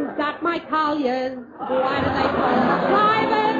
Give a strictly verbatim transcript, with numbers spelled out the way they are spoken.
Got my colliers. Why do they call them private